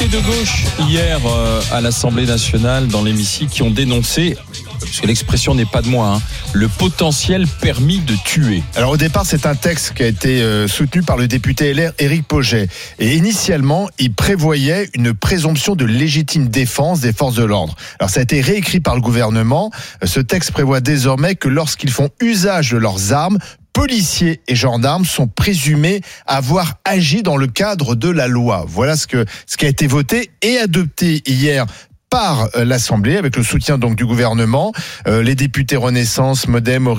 de gauche hier à l'Assemblée nationale dans l'hémicycle qui ont dénoncé, parce que l'expression n'est pas de moi, le potentiel permis de tuer. Alors au départ, c'est un texte qui a été soutenu par le député LR Éric Pauget. Et initialement, il prévoyait une présomption de légitime défense des forces de l'ordre. Alors ça a été réécrit par le gouvernement. Ce texte prévoit désormais que lorsqu'ils font usage de leurs armes, policiers et gendarmes sont présumés avoir agi dans le cadre de la loi. Voilà ce qui a été voté et adopté hier par l'Assemblée avec le soutien donc du gouvernement. Les députés Renaissance, Modem,